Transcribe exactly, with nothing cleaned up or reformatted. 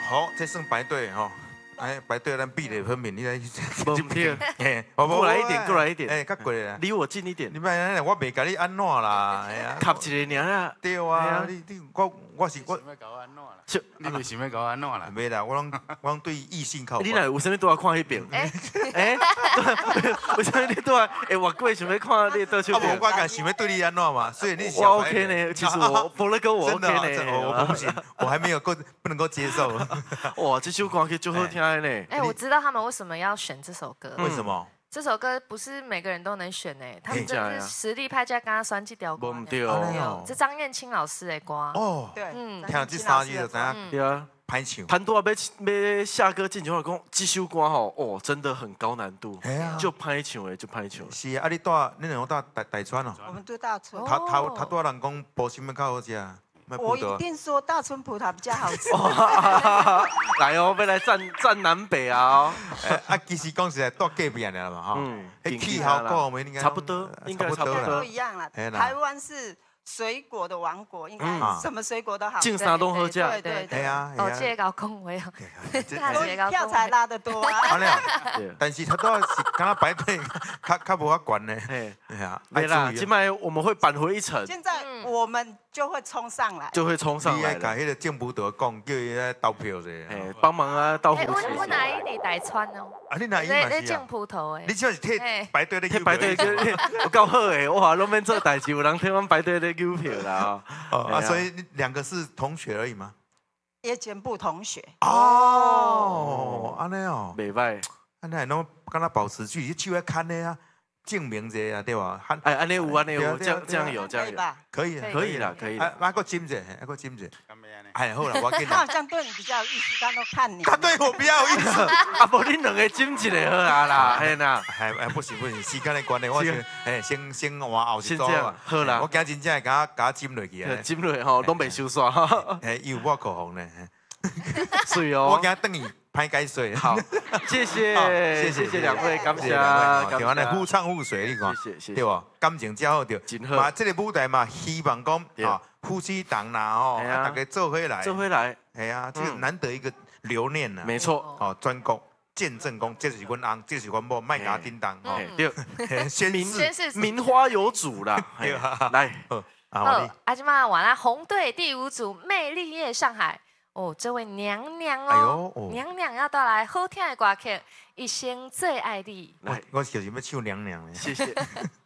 好，这算排队吼。哎，排队咱壁垒分明，你来。 无唔对， 哎， 过来一点，过来一点。 哎，较过来。 离我近一点。 你别，我袂甲你安怎啦，哎呀。 卡一个尔啦。 对啊，你你我我是我。 想要搞我安怎啦？你咪想要搞我安怎啦？ 袂啦，我拢我拢对异性靠。 你若有啥物都要看迄边？哎哎，为啥你都要？哎，我过想要看你倒手边。 我敢想要对你安怎嘛？所以你我 OK 呢，其实我伯乐哥我 OK 呢， 我不行，我还没有够不能够接受。 哇，这首歌曲就好听的呢。 哎，我知道他们为什么要选这首歌。 为什么？ 这首歌不是每个人都能选诶，他们真的是实力派加刚刚酸这条歌。 唔对哦， 这张燕青老师的歌。 哦， 对， 嗯， 听这三句就知影。 对啊， 歹唱。 潘多要要下歌进前话讲，这首歌吼，哦，真的很高难度，就歹唱诶，就歹唱。 是啊，啊你住，你两个住台台川哦？ 我们住大村。 他他他多人讲包心要较好食。 我一定说大村葡萄比较好吃。 来哦，要来站站南北啊！ 啊，其实讲实在，住隔壁了嘛哈。嗯。气候各方面应该差不多，应该差不多都一样了。台湾是水果的王国，应该什么水果都好。 进山东喝价。 对对对。 啊。 哦，这个搞恭维哦。 票才拉得多啊。 好了，但是他都是刚刚排队，较较无法管呢。哎呀，没啦，今麦我们会扳回一城。 现在我们就会冲上来， 就会冲上来。 你甲迄个政府都讲，叫伊来投票者。 哎，帮忙啊，到户籍。 我我哪一里台川哦？ 啊，你哪一嘛是啊？ 你种葡萄诶。 你就是替排队咧替排队，有够好诶！哇，拢免做代志，有人替阮排队咧邮票啦。 啊，所以两个是同学而已吗？ 也全部同学。 哦，安尼哦， 袂歹。 安尼拢跟他保持距离，手要看的啊，证明者啊，对吧？ 哎，安尼有，安尼有，这样这样有，这样有， 可以， 可以啦，可以。 啊，那个จิ้者，那个จิ้者。哎，好了，我跟你。 他好像对你比较有意思，他都看你。 他对我比较有意思。 啊，无恁两个จิ้一个好啊啦，嘿呐。 哎哎，不行不行，时间的关系，我先哎先先换后一组啊。好啦， 我惊真正会甲甲จิ้落去啊。 จิ้落吼，拢袂收煞。 哎，有我口红呢。 水哦。 我惊等伊拍解水。 好，谢谢谢谢两位，感谢两位，台湾的互唱互随，你看， 谢谢对吧？感情真好，对。 真好。 嘛，这个舞台嘛，希望讲啊，夫妻档啦吼，大家做回来。 做回来。 哎呀，这个难得一个留念呐。 没错。 哦，专讲见证讲，这是阮翁，这是阮某，卖甲叮当。 对。 先是名花有主啦。来。 好，阿今嘛完了，红队第五组《魅力夜上海》。哦，这位娘娘哦，娘娘要带来好听的歌曲，一生最爱你。 我我就是要唱娘娘的。 谢谢。